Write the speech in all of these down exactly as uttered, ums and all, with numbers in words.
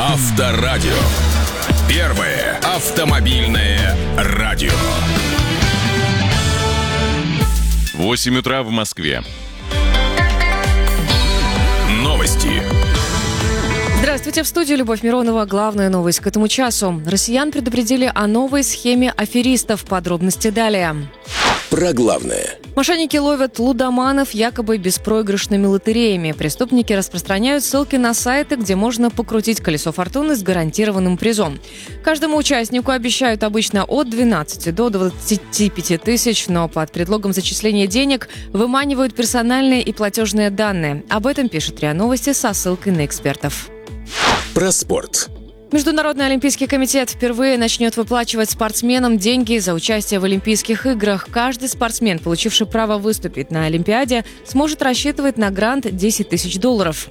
Авторадио. Первое автомобильное радио. восемь утра в Москве. Новости. Здравствуйте, в студии Любовь Миронова. Главная новость к этому часу. Россиян предупредили о новой схеме аферистов. Подробности далее. Про главное. Мошенники ловят лудоманов якобы беспроигрышными лотереями. Преступники распространяют ссылки на сайты, где можно покрутить колесо фортуны с гарантированным призом. Каждому участнику обещают обычно от двенадцати до двадцати пяти тысяч, но под предлогом зачисления денег выманивают персональные и платежные данные. Об этом пишет РИА Новости со ссылкой на экспертов. Про спорт. Международный олимпийский комитет впервые начнет выплачивать спортсменам деньги за участие в Олимпийских играх. Каждый спортсмен, получивший право выступить на Олимпиаде, сможет рассчитывать на грант десять тысяч долларов.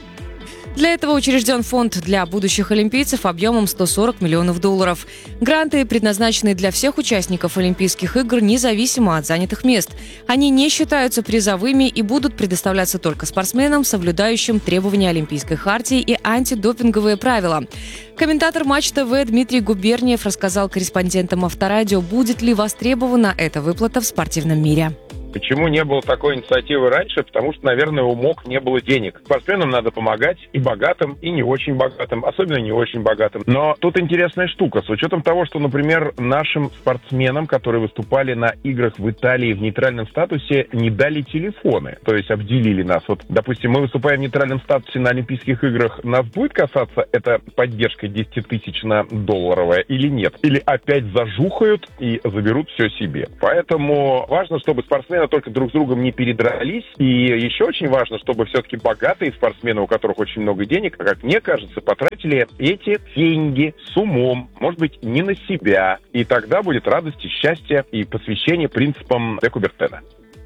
Для этого учрежден фонд для будущих олимпийцев объемом сто сорок миллионов долларов. Гранты предназначены для всех участников Олимпийских игр, независимо от занятых мест. Они не считаются призовыми и будут предоставляться только спортсменам, соблюдающим требования Олимпийской хартии и антидопинговые правила. Комментатор Матч ТВ Дмитрий Губерниев рассказал корреспондентам Авторадио, будет ли востребована эта выплата в спортивном мире. Почему не было такой инициативы раньше? Потому что, наверное, у МОК не было денег. Спортсменам надо помогать и богатым, и не очень богатым, особенно не очень богатым. Но тут интересная штука. С учетом того, что, например, нашим спортсменам, которые выступали на играх в Италии в нейтральном статусе, не дали телефоны. То есть обделили нас. Вот, допустим, мы выступаем в нейтральном статусе на Олимпийских играх. Нас будет касаться эта поддержка десятитысячно-долларовая или нет? Или опять зажухают и заберут все себе? Поэтому важно, чтобы спортсмены только друг с другом не передрались. И еще очень важно, чтобы все-таки богатые спортсмены, у которых очень много денег, как мне кажется, потратили эти деньги с умом, может быть, не на себя. И тогда будет радость и счастье и посвящение принципам де Кубертена.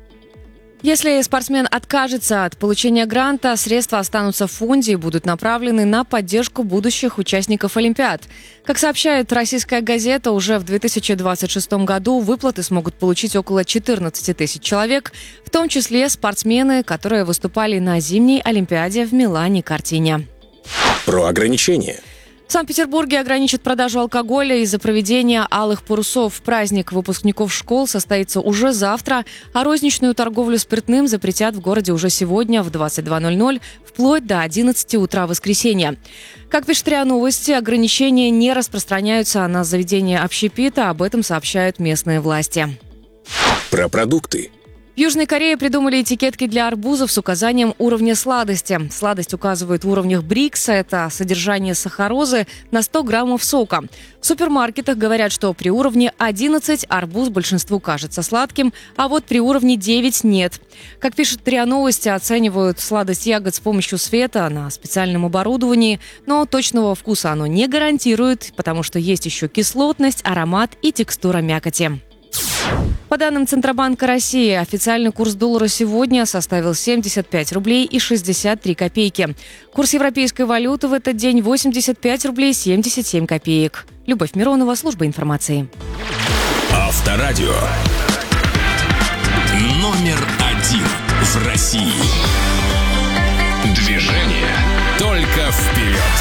Если спортсмен откажется от получения гранта, средства останутся в фонде и будут направлены на поддержку будущих участников Олимпиад. Как сообщает российская газета, уже в две тысячи двадцать шестом году выплаты смогут получить около четырнадцати тысяч человек, в том числе спортсмены, которые выступали на зимней Олимпиаде в Милане-Кортине. Про ограничения. В Санкт-Петербурге ограничат продажу алкоголя из-за проведения алых парусов. Праздник выпускников школ состоится уже завтра, а розничную торговлю спиртным запретят в городе уже сегодня в двадцать два ноль ноль вплоть до одиннадцати утра воскресенья. Как пишет РИА Новости, ограничения не распространяются на заведения общепита, об этом сообщают местные власти. Про продукты. В Южной Корее придумали этикетки для арбузов с указанием уровня сладости. Сладость указывает в уровнях брикса, это содержание сахарозы на сто граммов сока. В супермаркетах говорят, что при уровне одиннадцать арбуз большинству кажется сладким, а вот при уровне девять нет. Как пишет РИА Новости, оценивают сладость ягод с помощью света на специальном оборудовании, но точного вкуса оно не гарантирует, потому что есть еще кислотность, аромат и текстура мякоти. По данным Центробанка России, официальный курс доллара сегодня составил семьдесят пять рублей и шестьдесят три копейки. Курс европейской валюты в этот день восемьдесят пять рублей семьдесят семь копеек. Любовь Миронова, служба информации. Авторадио. Номер один в России. Движение только вперед.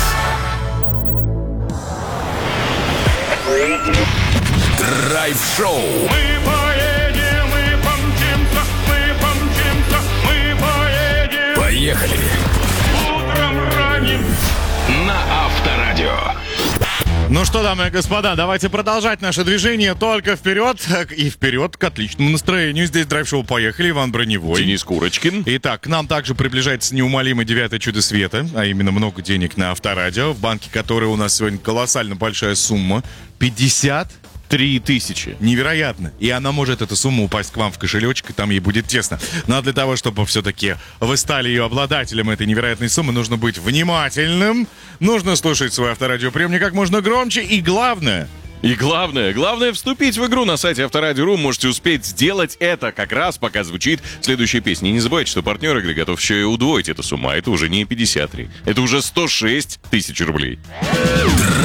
Драйв-шоу. Мы поедем, мы помчимся, мы помчимся, мы поедем. Поехали. Утром ранним На Авторадио. Ну что, дамы и господа, давайте продолжать наше движение только вперед и вперед к отличному настроению. Здесь драйв-шоу «Поехали», Иван Броневой. Денис Курочкин. Итак, к нам также приближается неумолимое девятое чудо света, а именно много денег на Авторадио, в банке которой у нас сегодня колоссально большая сумма. пятьдесят три тысячи. Невероятно. И она может, эта сумма, упасть к вам в кошелечек, и там ей будет тесно. Но для того, чтобы все-таки вы стали ее обладателем этой невероятной суммы, нужно быть внимательным, нужно слушать свой авторадиоприемник как можно громче, и главное... И главное, главное вступить в игру на сайте Авторадио точка ру. Можете успеть сделать это как раз, пока звучит следующая песня. И не забывайте, что партнер игры готов еще и удвоить эту сумму. А это уже не пятьдесят три. Это уже сто шесть тысяч рублей.